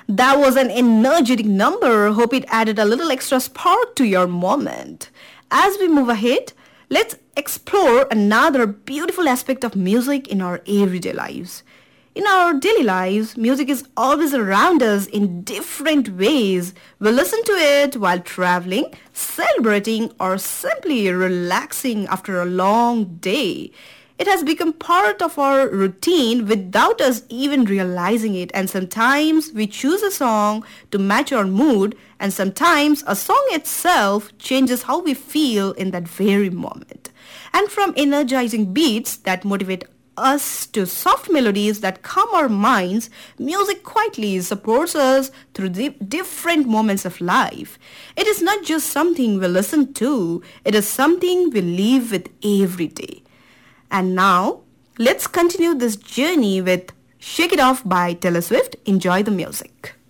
That was an energetic number. Hope it added a little extra spark to your moment. As we move ahead, let's explore another beautiful aspect of music in our everyday lives. In our daily lives, music is always around us in different ways. We listen to it while traveling, celebrating, or simply relaxing after a long day. It has become part of our routine without us even realizing it, and sometimes we choose a song to match our mood, and sometimes a song itself changes how we feel in that very moment. And from energizing beats that motivate us to soft melodies that calm our minds, music quietly supports us through the different moments of life. It is not just something we listen to, it is something we live with every day. And now, let's continue this journey with Shake It Off by Taylor Swift. Enjoy the music.